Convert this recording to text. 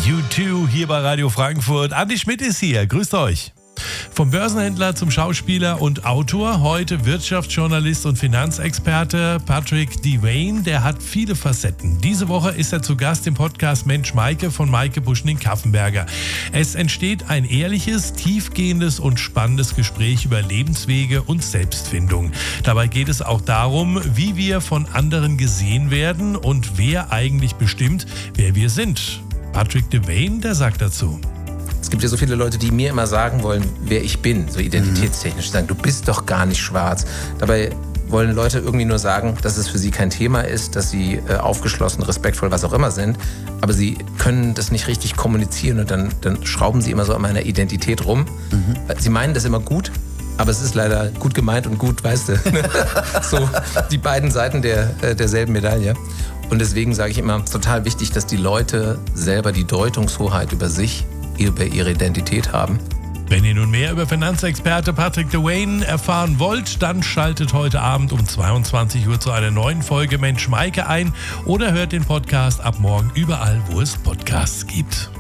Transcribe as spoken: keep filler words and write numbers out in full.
U zwei hier bei Radio Frankfurt. Andi Schmidt ist hier. Grüßt euch. Vom Börsenhändler zum Schauspieler und Autor, heute Wirtschaftsjournalist und Finanzexperte Patrick Devane, der hat viele Facetten. Diese Woche ist er zu Gast im Podcast Mensch Maike von Maike Buschning-Kaffenberger. Es entsteht ein ehrliches, tiefgehendes und spannendes Gespräch über Lebenswege und Selbstfindung. Dabei geht es auch darum, wie wir von anderen gesehen werden und wer eigentlich bestimmt, wer wir sind. Patrick Devane, der sagt dazu: Es gibt ja so viele Leute, die mir immer sagen wollen, wer ich bin, so identitätstechnisch. Die sagen, du bist doch gar nicht schwarz. Dabei wollen Leute irgendwie nur sagen, dass es für sie kein Thema ist, dass sie äh, aufgeschlossen, respektvoll, was auch immer sind. Aber sie können das nicht richtig kommunizieren und dann, dann schrauben sie immer so an meiner Identität rum. Mhm. Sie meinen das immer gut, aber es ist leider gut gemeint und gut, weißt du. So die beiden Seiten der, äh, derselben Medaille. Und deswegen sage ich immer, total wichtig, dass die Leute selber die Deutungshoheit über sich, über ihre Identität haben. Wenn ihr nun mehr über Finanzexperte Patrick Devane erfahren wollt, dann schaltet heute Abend um zweiundzwanzig Uhr zu einer neuen Folge Mensch Maike ein oder hört den Podcast ab morgen überall, wo es Podcasts gibt.